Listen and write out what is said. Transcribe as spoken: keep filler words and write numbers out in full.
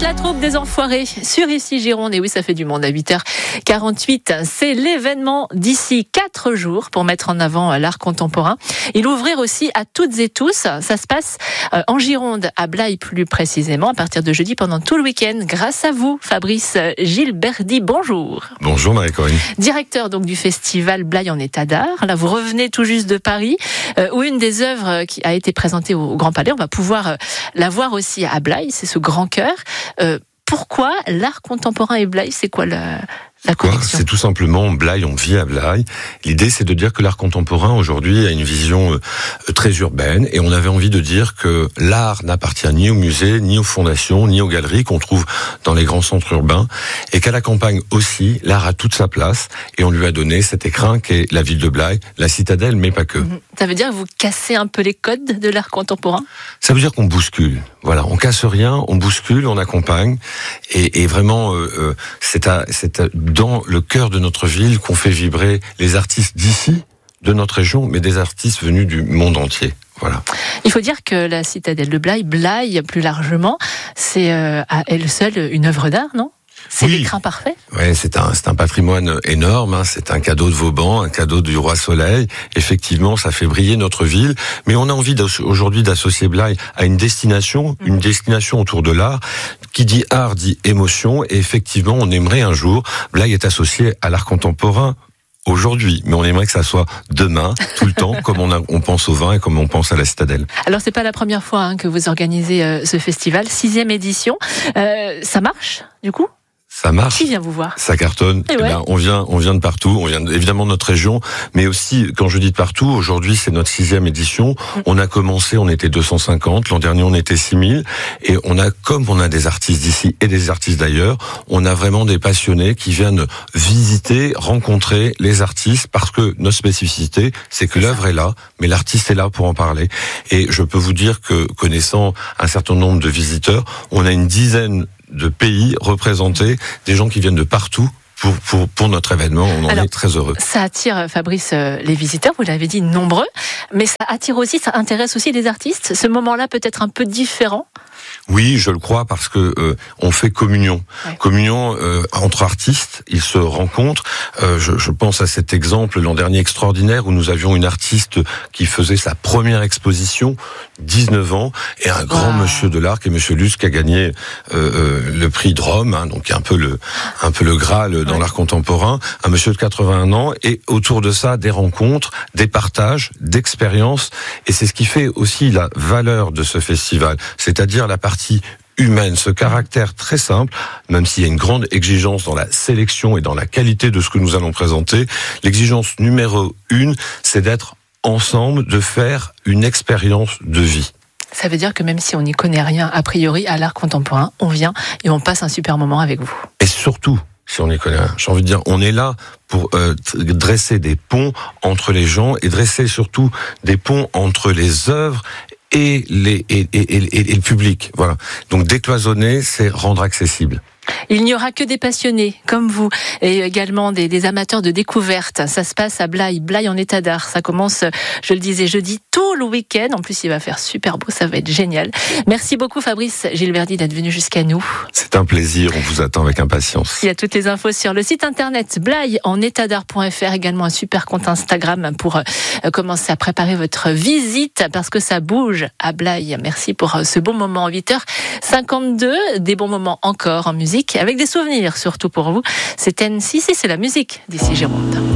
la troupe des Enfoirés sur Ici Gironde. Et oui, ça fait du monde à huit heures quarante-huit. C'est l'événement d'ici quatre jours pour mettre en avant l'art contemporain et l'ouvrir aussi à toutes et tous. Ça se passe en Gironde, à Blaye plus précisément, à partir de jeudi pendant tout le week-end. Grâce à vous, Fabrice Gilberdi. Bonjour. Bonjour Marie-Corinne. Directeur donc du festival Blaye en état d'art. Là, vous revenez tout juste de Paris, euh, où une des œuvres qui a été présentée au Grand Palais, on va pouvoir euh, la voir aussi à Blaye. C'est ce grand cœur. Euh, pourquoi l'art contemporain et Blaye, c'est quoi la, la connexion ? C'est tout simplement Blaye, on vit à Blaye. L'idée, c'est de dire que l'art contemporain, aujourd'hui, a une vision euh, très urbaine, et on avait envie de dire que l'art n'appartient ni aux musées, ni aux fondations, ni aux galeries qu'on trouve dans les grands centres urbains, et qu'à la campagne aussi, l'art a toute sa place, et on lui a donné cet écrin qu'est la ville de Blaye, la citadelle, mais pas que. Ça veut dire que vous cassez un peu les codes de l'art contemporain ? Ça veut dire qu'on bouscule. Voilà, on casse rien, on bouscule, on accompagne, et, et vraiment, euh, euh, c'est, à, c'est à, dans le cœur de notre ville qu'on fait vibrer les artistes d'ici, de notre région, mais des artistes venus du monde entier. Voilà. Il faut dire que la citadelle de Blaye, Blaye plus largement, c'est euh, à elle seule une œuvre d'art, non ? C'est oui. L'écrin parfait. Ouais, c'est un, c'est un patrimoine énorme. Hein. C'est un cadeau de Vauban, un cadeau du roi Soleil. Effectivement, ça fait briller notre ville. Mais on a envie aujourd'hui d'associer Blaye à une destination, mmh. une destination autour de l'art. Qui dit art dit émotion. Et effectivement, on aimerait un jour, Blaye est associé à l'art contemporain. Aujourd'hui, mais on aimerait que ça soit demain, tout le temps, comme on, a, on pense au vin et comme on pense à la citadelle. Alors c'est pas la première fois hein, que vous organisez euh, ce festival, sixième édition. Euh, ça marche, du coup ? Ça marche. Qui vient vous voir ? Ça cartonne. Eh ouais. Eh ben, on vient, on vient de partout. On vient de, évidemment de notre région, mais aussi, quand je dis de partout, aujourd'hui c'est notre sixième édition. Mmh. On a commencé, on était deux cent cinquante. L'an dernier, on était six mille. Et on a, comme on a des artistes d'ici et des artistes d'ailleurs, on a vraiment des passionnés qui viennent visiter, rencontrer les artistes, parce que notre spécificité, c'est que c'est l'œuvre ça. Est là, mais l'artiste est là pour en parler. Et je peux vous dire que, connaissant un certain nombre de visiteurs, on a une dizaine de pays représentés, des gens qui viennent de partout pour, pour, pour notre événement. On en Alors, est très heureux. Ça attire, Fabrice, les visiteurs, vous l'avez dit, nombreux, mais ça attire aussi, ça intéresse aussi les artistes. Ce moment-là peut être un peu différent. Oui, je le crois, parce que euh, on fait communion, ouais. communion euh, entre artistes. Ils se rencontrent. Euh, je, je pense à cet exemple l'an dernier extraordinaire où nous avions une artiste qui faisait sa première exposition, dix-neuf ans, et un grand wow. monsieur de l'art, qui est Monsieur Luce, qui a gagné euh, euh, le prix de Rome, hein, donc un peu le un peu le Graal dans ouais. l'art contemporain. Un monsieur de quatre-vingt-un ans, et autour de ça des rencontres, des partages, d'expériences, et c'est ce qui fait aussi la valeur de ce festival, c'est-à-dire la partie humaine, ce caractère très simple, même s'il y a une grande exigence dans la sélection et dans la qualité de ce que nous allons présenter. L'exigence numéro une, c'est d'être ensemble, de faire une expérience de vie. Ça veut dire que même si on n'y connaît rien, a priori, à l'art contemporain, on vient et on passe un super moment avec vous. Et surtout, si on n'y connaît rien, j'ai envie de dire, on est là pour euh, dresser des ponts entre les gens et dresser surtout des ponts entre les œuvres et, les, et, et, et, et le public. Voilà. Donc décloisonner, c'est rendre accessible. Il n'y aura que des passionnés comme vous et également des, des amateurs de découverte. Ça se passe à Blaye, Blaye en état d'art. Ça commence, je le disais, jeudi, tout le week-end. En plus, il va faire super beau, ça va être génial. Merci beaucoup Fabrice Gilberdi d'être venu jusqu'à nous. C'est un plaisir, on vous attend avec impatience. Il y a toutes les infos sur le site internet blaye en état d'art point f r, également un super compte Instagram pour commencer à préparer votre visite parce que ça bouge à Blaye. Merci pour ce beau moment, huit heures cinquante-deux, des bons moments encore en musique. Avec des souvenirs, surtout pour vous. C'est N six et c'est la musique d'ici Gironde.